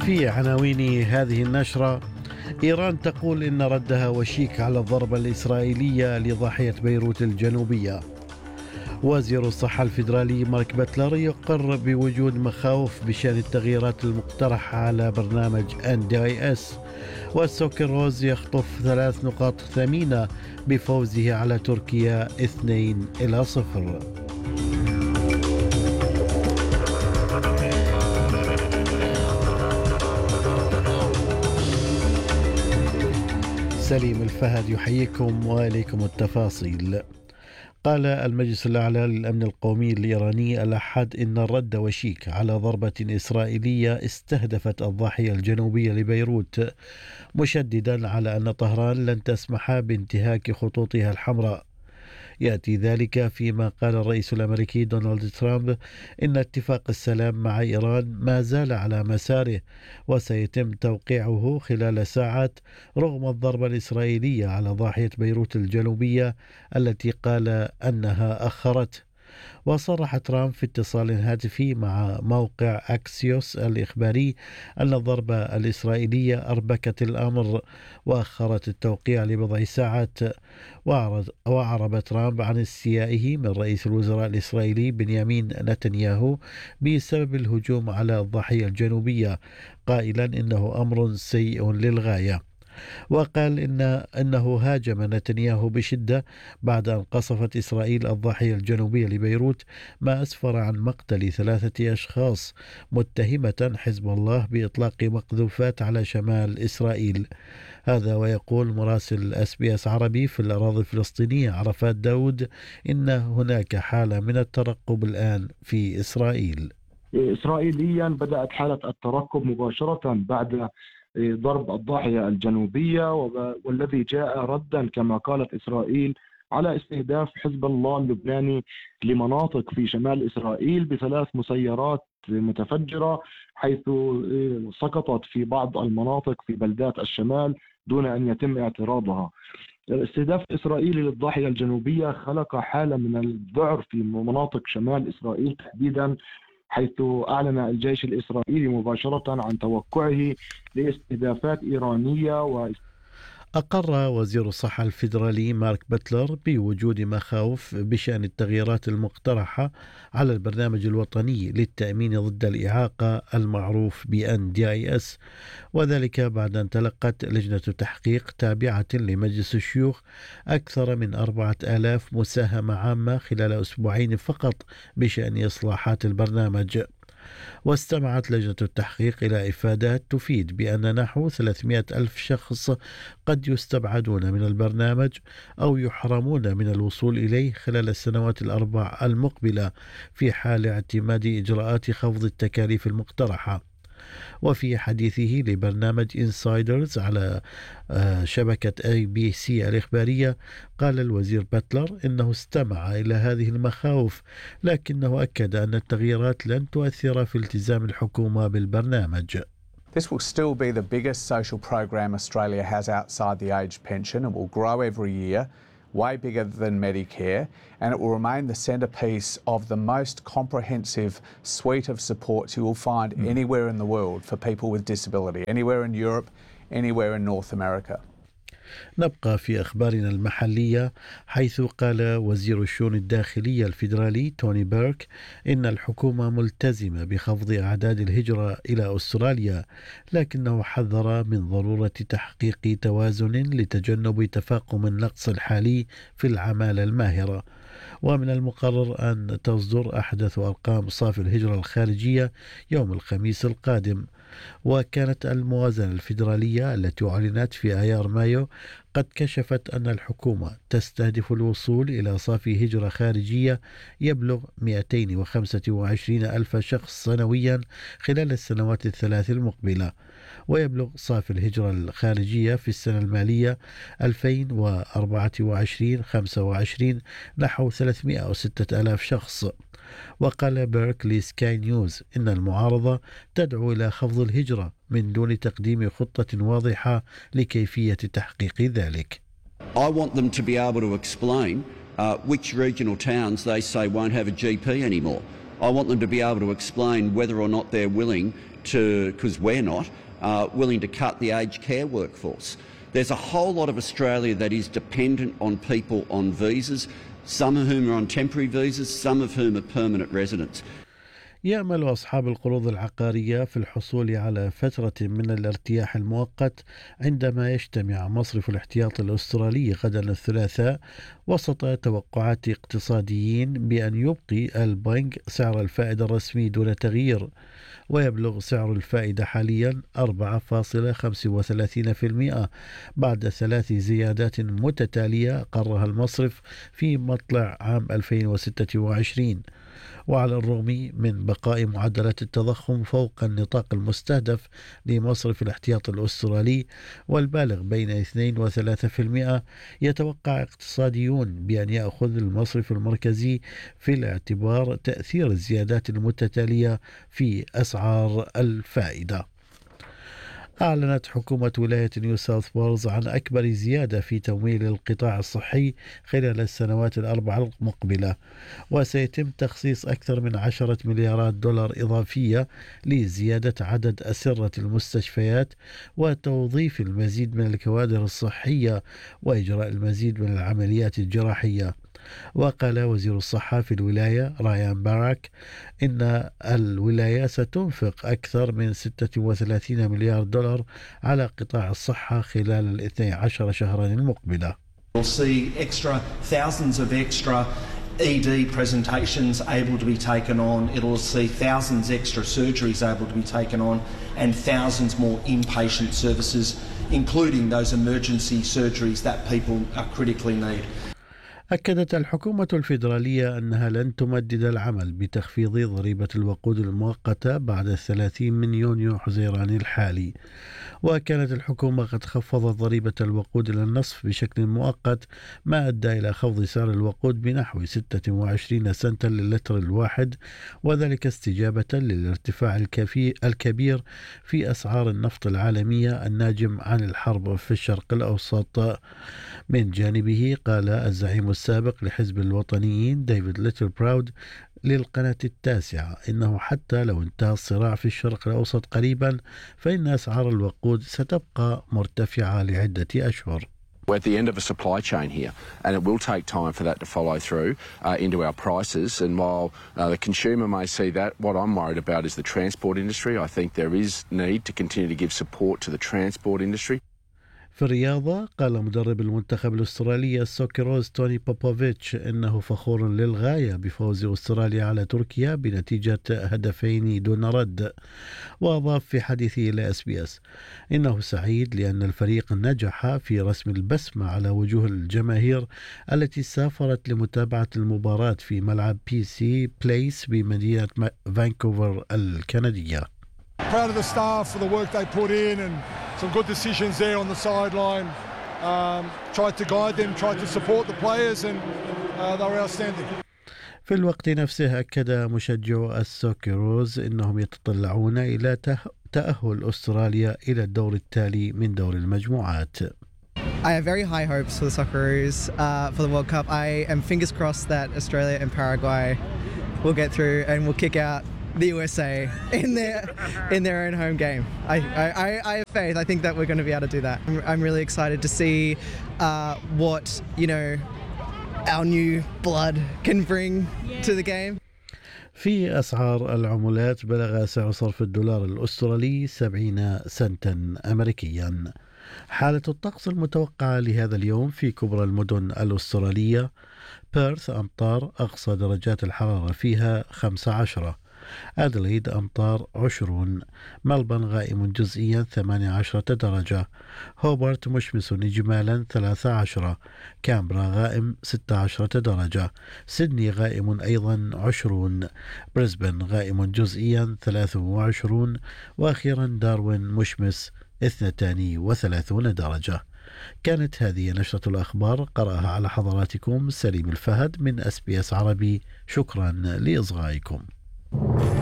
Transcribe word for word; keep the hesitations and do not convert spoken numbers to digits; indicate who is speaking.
Speaker 1: في عناوين هذه النشرة: إيران تقول إن ردها وشيك على الضربة الإسرائيلية لضاحية بيروت الجنوبية. وزير الصحة الفيدرالي مارك باتلر يقر بوجود مخاوف بشأن التغييرات المقترحة على برنامج إن دي آي إس. والسوكروز يخطف ثلاث نقاط ثمينة بفوزه على تركيا اثنين إلى صفر. سليم الفهد يحييكم وإليكم التفاصيل. قال المجلس الأعلى للأمن القومي الإيراني الأحد إن الرد وشيك على ضربة إسرائيلية استهدفت الضاحية الجنوبية لبيروت، مشددا على أن طهران لن تسمح بانتهاك خطوطها الحمراء. يأتي ذلك فيما قال الرئيس الأمريكي دونالد ترامب إن اتفاق السلام مع إيران ما زال على مساره وسيتم توقيعه خلال ساعات رغم الضربة الإسرائيلية على ضاحية بيروت الجنوبية التي قال أنها أخرته. وصرح ترامب في اتصال هاتفي مع موقع أكسيوس الإخباري أن الضربة الإسرائيلية أربكت الأمر وأخرت التوقيع لبضع ساعات. وأعرب ترامب عن استيائه من رئيس الوزراء الإسرائيلي بنيامين نتنياهو بسبب الهجوم على الضاحية الجنوبية، قائلا إنه أمر سيء للغاية. وقال إن أنه هاجم نتنياهو بشدة بعد أن قصفت إسرائيل الضاحية الجنوبية لبيروت، ما أسفر عن مقتل ثلاثة أشخاص، متهمة حزب الله بإطلاق مقذوفات على شمال إسرائيل. هذا ويقول مراسل اس بي اس عربي في الأراضي الفلسطينية عرفات داود إن هناك حالة من الترقب الآن في إسرائيل.
Speaker 2: إسرائيليا بدأت حالة الترقب مباشرة بعد ضرب الضاحية الجنوبية، والذي جاء ردا كما قالت إسرائيل على استهداف حزب الله اللبناني لمناطق في شمال إسرائيل بثلاث مسيرات متفجرة، حيث سقطت في بعض المناطق في بلدات الشمال دون أن يتم اعتراضها. الاستهداف الإسرائيلي للضاحية الجنوبية خلق حالة من الذعر في مناطق شمال إسرائيل تحديدا، حيث أعلن الجيش الإسرائيلي مباشرة عن توقعه لاستهدافات إيرانية. و
Speaker 1: أقر وزير الصحة الفيدرالي مارك باتلر بوجود مخاوف بشأن التغييرات المقترحة على البرنامج الوطني للتأمين ضد الإعاقة المعروف ب إن دي آي إس، وذلك بعد أن تلقت لجنة تحقيق تابعة لمجلس الشيوخ أكثر من أربعة آلاف مساهمة عامة خلال أسبوعين فقط بشأن إصلاحات البرنامج. واستمعت لجنة التحقيق إلى إفادات تفيد بأن نحو ثلاثمائة ألف شخص قد يستبعدون من البرنامج أو يحرمون من الوصول إليه خلال السنوات الأربع المقبلة في حال اعتماد إجراءات خفض التكاليف المقترحة. وفي حديثه لبرنامج إنسايدرز على شبكة أي بي سي الإخبارية، قال الوزير باتلر إنه استمع إلى هذه المخاوف، لكنه أكد أن التغييرات لن تؤثر في التزام الحكومة بالبرنامج.
Speaker 3: This will still be the biggest social program Australia has outside the age pension. It will grow every year, way bigger than Medicare, and it will remain the centrepiece of the most comprehensive suite of supports you will find mm. anywhere in the world for people with disability, anywhere in Europe, anywhere in North America.
Speaker 1: نبقى في أخبارنا المحلية، حيث قال وزير الشؤون الداخلية الفيدرالي توني بيرك إن الحكومة ملتزمة بخفض أعداد الهجرة إلى أستراليا، لكنه حذر من ضرورة تحقيق توازن لتجنب تفاقم النقص الحالي في العمالة الماهرة. ومن المقرر أن تصدر أحدث أرقام صافي الهجرة الخارجية يوم الخميس القادم. وكانت الموازنة الفيدرالية التي أعلنت في آيار مايو قد كشفت أن الحكومة تستهدف الوصول إلى صافي هجرة خارجية يبلغ مئتين وخمسة وعشرين ألف شخص سنويا خلال السنوات الثلاث المقبلة، ويبلغ صافي الهجرة الخارجية في السنة المالية ألفين وأربعة وعشرين خمسة وعشرين نحو ثلاثمائة وستة آلاف شخص. وقال بيرك لسكاي نيوز إن المعارضة تدعو إلى خفض الهجرة من دون تقديم خطة واضحة لكيفية تحقيق ذلك.
Speaker 4: I want them to be able to explain uh, which regional towns they say won't have a G P anymore. I want them to be able to explain whether or not they're willing to, because we're not, uh, willing to cut the aged care workforce. There's a whole lot of Australia that is dependent on people on visas, some of whom are on temporary visas, some of whom are permanent residents.
Speaker 1: يأمل أصحاب القروض العقارية في الحصول على فترة من الارتياح المؤقت عندما يجتمع مصرف الاحتياط الأسترالي غدا الثلاثاء وسط توقعات اقتصاديين بأن يبقي البنك سعر الفائدة الرسمي دون تغيير، ويبلغ سعر الفائدة حاليا أربعة فاصلة خمسة وثلاثين بالمئة بعد ثلاث زيادات متتالية قررها المصرف في مطلع عام ألفين وستة وعشرين. وعلى الرغم من بقاء معدلات التضخم فوق النطاق المستهدف لمصرف الاحتياط الأسترالي والبالغ بين اثنين وثلاثة بالمئة، يتوقع اقتصاديون بأن يأخذ المصرف المركزي في الاعتبار تأثير الزيادات المتتالية في أسعار الفائدة. أعلنت حكومة ولاية نيو ساوث ويلز عن أكبر زيادة في تمويل القطاع الصحي خلال السنوات الأربع المقبلة، وسيتم تخصيص أكثر من عشرة مليارات دولار إضافية لزيادة عدد أسرة المستشفيات وتوظيف المزيد من الكوادر الصحية وإجراء المزيد من العمليات الجراحية. وقال وزير الصحة في الولاية رايان باراك إن الولاية ستنفق أكثر من ستة وثلاثين مليار دولار على قطاع الصحة خلال الاثني عشر شهرا المقبلة.
Speaker 5: We'll see extra thousands of extra E D presentations able to be taken on. It'll see thousands extra surgeries able to be taken on and thousands more inpatient services, including those emergency surgeries that people critically need.
Speaker 1: أكدت الحكومة الفيدرالية أنها لن تمدد العمل بتخفيض ضريبة الوقود المؤقتة بعد الثلاثين من يونيو حزيران الحالي، وكانت الحكومة قد خفضت ضريبة الوقود إلى النصف بشكل مؤقت، ما أدى إلى خفض سعر الوقود بنحو ستة وعشرين سنتا للتر الواحد، وذلك استجابة للارتفاع الكفي الكبير في أسعار النفط العالمية الناجم عن الحرب في الشرق الأوسط. من جانبه قال الزعيم السابق لحزب الوطنيين ديفيد ليتل براود للقناة التاسعة إنه حتى لو انتهى الصراع في الشرق الأوسط قريبا فإن أسعار الوقود ستبقى مرتفعة لعدة أشهر.
Speaker 6: We're at the end of a supply chain here, and it will take time for that to follow through uh, into our prices. And while uh, the consumer may see that, what I'm worried about is the transport industry. I think there is need to continue to give support to the transport industry.
Speaker 1: في الرياضة قال مدرب المنتخب الأسترالي السوكيروز توني بوبوفيتش إنه فخور للغاية بفوز أستراليا على تركيا بنتيجة هدفين دون رد. وأضاف في حديثه إلى إس بي إس إنه سعيد لأن الفريق نجح في رسم البسمة على وجوه الجماهير التي سافرت لمتابعة المباراة في ملعب بي سي بليس بمدينة فانكوفر الكندية.
Speaker 7: Proud of the staff for the work they put in and some good decisions there on the sideline. Um, tried to guide them, tried to support the players, and uh, they were outstanding.
Speaker 1: في الوقت نفسه أكد مشجعو السوكيروز أنهم يتطلعون إلى تأهل أستراليا إلى الدور التالي من دور المجموعات.
Speaker 8: I have very high hopes for the Socceroos uh, for the World Cup. I am fingers crossed that Australia and Paraguay will get through and will kick out the U S A in their in their own home game. I, I, I have faith. I think that we're going to be able to do that. I'm, I'm really excited to see uh, what, you know, our new blood can bring to the game.
Speaker 1: في أسعار العملات بلغ سعر صرف الدولار الأسترالي سبعين سنتا أمريكيا. حالة الطقس المتوقعة لهذا اليوم في كبرى المدن الأسترالية: بيرث أمطار أقصى درجات الحرارة فيها خمسة عشر، أدليد أمطار عشرون، ملبن غائم جزئيا ثمانية عشرة درجة، هوبرت مشمس إجمالا ثلاثة عشر، كامبرا غائم ستة عشرة درجة، سيدني غائم أيضا عشرون، بريسبن غائم جزئيا ثلاثة وعشرون، وأخيرا داروين مشمس اثنتان وثلاثون درجة. كانت هذه نشرة الأخبار قرأها على حضراتكم سليم الفهد من إس بي إس عربي. شكرا لإصغائكم.